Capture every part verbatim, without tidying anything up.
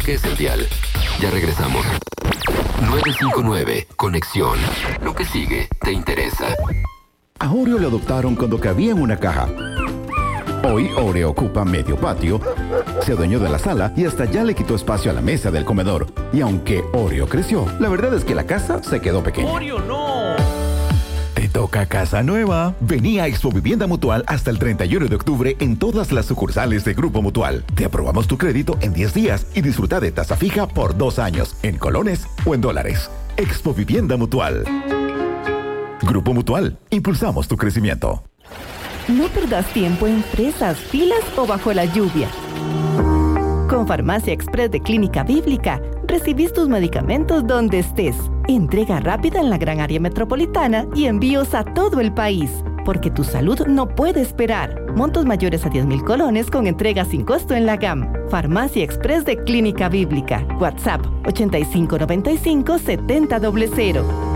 que es el dial. Ya regresamos. nueve cinco nueve, Conexión. Lo que sigue te interesa. A Oreo lo adoptaron cuando cabía en una caja. Hoy Oreo ocupa medio patio, se adueñó de la sala y hasta ya le quitó espacio a la mesa del comedor. Y aunque Oreo creció, la verdad es que la casa se quedó pequeña. ¡Oreo, no! Te toca casa nueva. Vení a Expo Vivienda Mutual hasta el treinta y uno de octubre en todas las sucursales de Grupo Mutual. Te aprobamos tu crédito en diez días y disfruta de tasa fija por dos años, en colones o en dólares. Expo Vivienda Mutual. Grupo Mutual. Impulsamos tu crecimiento. No perdas tiempo en fresas, filas o bajo la lluvia. Con Farmacia Express de Clínica Bíblica, recibís tus medicamentos donde estés. Entrega rápida en la gran área metropolitana y envíos a todo el país. Porque tu salud no puede esperar. Montos mayores a diez mil colones con entrega sin costo en la G A M. Farmacia Express de Clínica Bíblica. WhatsApp ochenta y cinco noventa y cinco setenta cero cero.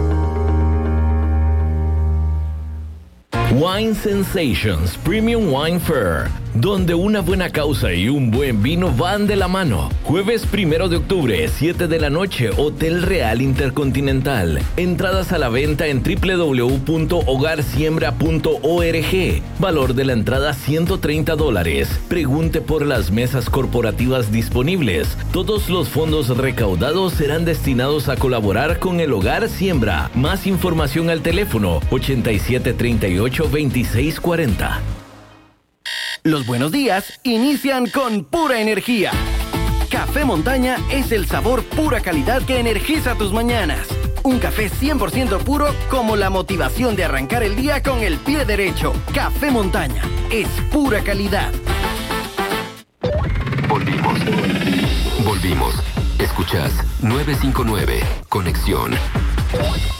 Wine Sensations Premium Wine Fair, donde una buena causa y un buen vino van de la mano. Jueves primero de octubre, siete de la noche, Hotel Real Intercontinental. Entradas a la venta en doble u doble u doble u punto hogar siembra punto org. Valor de la entrada ciento treinta dólares. Pregunte por las mesas corporativas disponibles. Todos los fondos recaudados serán destinados a colaborar con el Hogar Siembra. Más información al teléfono ochenta y siete treinta y ocho veintiséis cuarenta. Los buenos días inician con pura energía. Café Montaña es el sabor pura calidad que energiza tus mañanas. Un café cien por ciento puro como la motivación de arrancar el día con el pie derecho. Café Montaña es pura calidad. Volvimos. Volvimos. Escuchás nueve cinco nueve, Conexión.